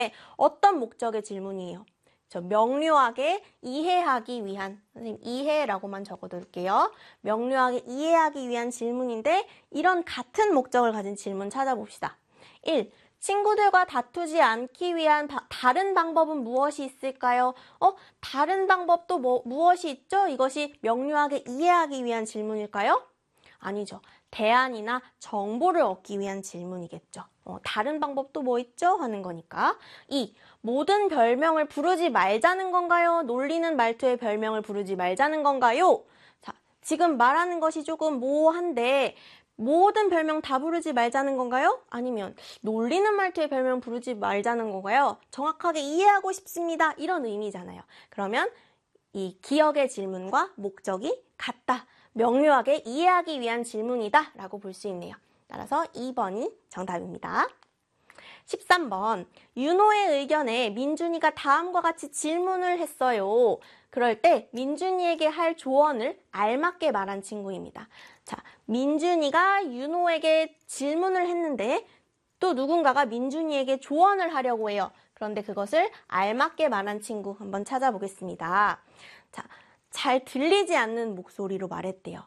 어떤 목적의 질문이에요? 명료하게 이해하기 위한, 선생님 이해라고만 적어둘게요. 명료하게 이해하기 위한 질문인데 이런 같은 목적을 가진 질문 찾아봅시다. 1. 친구들과 다투지 않기 위한 다른 방법은 무엇이 있을까요? 다른 방법도 무엇이 있죠? 이것이 명료하게 이해하기 위한 질문일까요? 아니죠. 대안이나 정보를 얻기 위한 질문이겠죠. 다른 방법도 뭐 있죠? 하는 거니까. 2. 모든 별명을 부르지 말자는 건가요? 놀리는 말투의 별명을 부르지 말자는 건가요? 자, 지금 말하는 것이 조금 모호한데 모든 별명 다 부르지 말자는 건가요? 아니면 놀리는 말투의 별명 부르지 말자는 건가요? 정확하게 이해하고 싶습니다. 이런 의미잖아요. 그러면 이 기억의 질문과 목적이 같다. 명료하게 이해하기 위한 질문이다 라고 볼 수 있네요. 따라서 2번이 정답입니다. 13번, 윤호의 의견에 민준이가 다음과 같이 질문을 했어요. 그럴 때 민준이에게 할 조언을 알맞게 말한 친구입니다. 자, 민준이가 윤호에게 질문을 했는데 또 누군가가 민준이에게 조언을 하려고 해요. 그런데 그것을 알맞게 말한 친구 한번 찾아보겠습니다. 자, 잘 들리지 않는 목소리로 말했대요.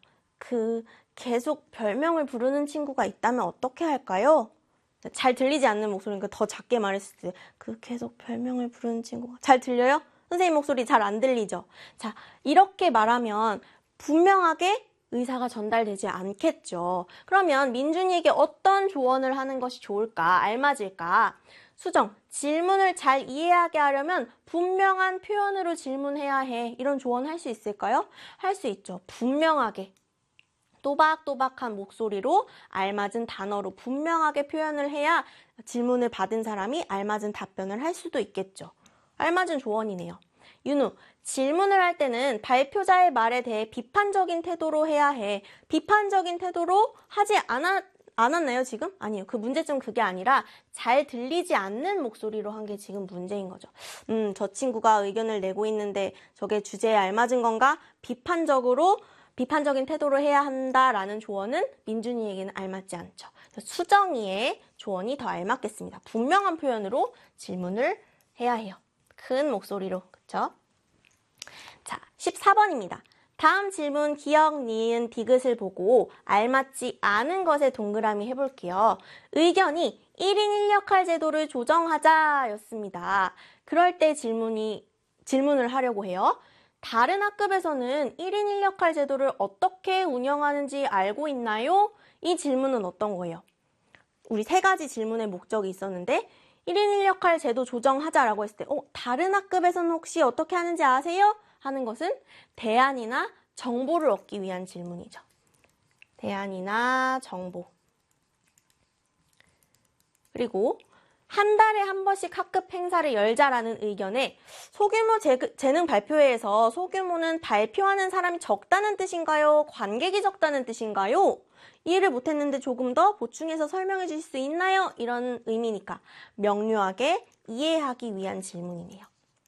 계속 별명을 부르는 친구가 있다면 어떻게 할까요? 잘 들리지 않는 목소리니까 더 작게 말했을 때 계속 별명을 부르는 친구가 잘 들려요? 선생님 목소리 잘 안 들리죠? 자, 이렇게 말하면 분명하게 의사가 전달되지 않겠죠. 그러면 민준이에게 어떤 조언을 하는 것이 좋을까? 알맞을까? 수정, 질문을 잘 이해하게 하려면 분명한 표현으로 질문해야 해. 이런 조언 할 수 있을까요? 할 수 있죠. 분명하게. 또박또박한 목소리로 알맞은 단어로 분명하게 표현을 해야 질문을 받은 사람이 알맞은 답변을 할 수도 있겠죠. 알맞은 조언이네요. 윤우, 질문을 할 때는 발표자의 말에 대해 비판적인 태도로 해야 해. 비판적인 태도로 하지 않았나요, 지금? 아니요. 그 문제점 그게 아니라 잘 들리지 않는 목소리로 한 게 지금 문제인 거죠. 저 친구가 의견을 내고 있는데 저게 주제에 알맞은 건가? 비판적인 태도로 해야 한다라는 조언은 민준이에게는 알맞지 않죠. 수정이의 조언이 더 알맞겠습니다. 분명한 표현으로 질문을 해야 해요. 큰 목소리로, 그쵸? 자, 14번입니다. 다음 질문 기억, 니은, 디귿을 보고 알맞지 않은 것에 동그라미 해볼게요. 의견이 1인 1역할 제도를 조정하자 였습니다. 그럴 때 질문을 하려고 해요. 다른 학급에서는 1인 1역할 제도를 어떻게 운영하는지 알고 있나요? 이 질문은 어떤 거예요? 우리 세 가지 질문의 목적이 있었는데 1인 1역할 제도 조정하자라고 했을 때 다른 학급에서는 혹시 어떻게 하는지 아세요? 하는 것은 대안이나 정보를 얻기 위한 질문이죠. 대안이나 정보. 그리고 한 달에 한 번씩 학급 행사를 열자라는 의견에 소규모 재능 발표회에서 소규모는 발표하는 사람이 적다는 뜻인가요? 관객이 적다는 뜻인가요? 이해를 못했는데 조금 더 보충해서 설명해 주실 수 있나요? 이런 의미니까 명료하게 이해하기 위한 질문이네요.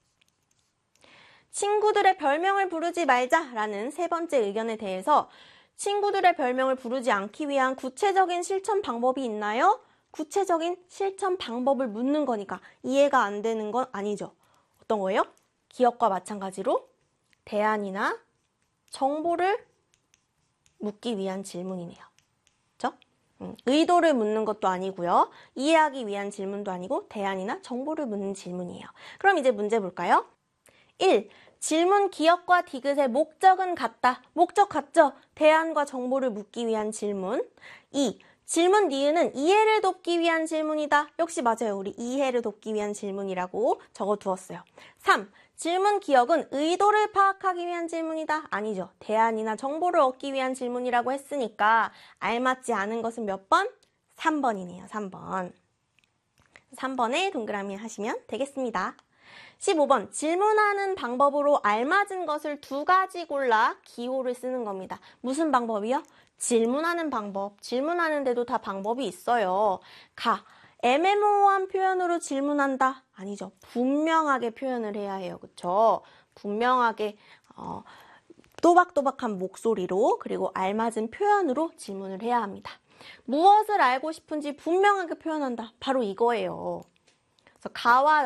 친구들의 별명을 부르지 말자라는 세 번째 의견에 대해서 친구들의 별명을 부르지 않기 위한 구체적인 실천 방법이 있나요? 구체적인 실천 방법을 묻는 거니까 이해가 안 되는 건 아니죠. 어떤 거예요? 기억과 마찬가지로 대안이나 정보를 묻기 위한 질문이네요. 그렇죠? 의도를 묻는 것도 아니고요. 이해하기 위한 질문도 아니고 대안이나 정보를 묻는 질문이에요. 그럼 이제 문제 볼까요? 1. 질문 기억과 디귿의 목적은 같다. 목적 같죠? 대안과 정보를 묻기 위한 질문. 2. 질문 니은은 이해를 돕기 위한 질문이다. 역시 맞아요. 우리 이해를 돕기 위한 질문이라고 적어두었어요. 3. 질문 기억은 의도를 파악하기 위한 질문이다. 아니죠. 대안이나 정보를 얻기 위한 질문이라고 했으니까 알맞지 않은 것은 몇 번? 3번이네요. 3번. 3번에 동그라미 하시면 되겠습니다. 15번 질문하는 방법으로 알맞은 것을 두 가지 골라 기호를 쓰는 겁니다. 무슨 방법이요? 질문하는 방법. 질문하는데도 다 방법이 있어요. 애매모호한 표현으로 질문한다. 아니죠. 분명하게 표현을 해야 해요. 그쵸? 분명하게 또박또박한 목소리로 그리고 알맞은 표현으로 질문을 해야 합니다. 무엇을 알고 싶은지 분명하게 표현한다. 바로 이거예요. 그래서 가와